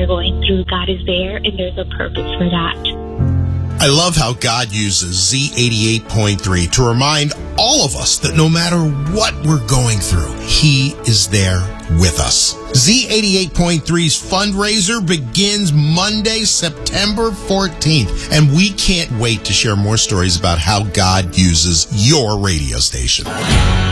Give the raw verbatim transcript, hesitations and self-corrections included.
you're going through, God is there, and there's a purpose for that. I love how God uses Z eighty-eight point three to remind all of us that no matter what we're going through, He is there with us. Z eighty-eight point three's fundraiser begins Monday, September fourteenth, and we can't wait to share more stories about how God uses your radio station.